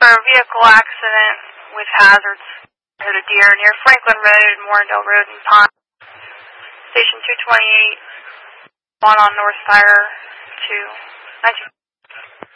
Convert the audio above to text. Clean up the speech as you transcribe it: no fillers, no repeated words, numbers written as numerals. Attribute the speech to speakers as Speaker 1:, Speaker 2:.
Speaker 1: motor vehicle accident with hazards. Hit a deer near Franklin Road, Morrendale Road, and Pond. Station 228, on North Fire 2.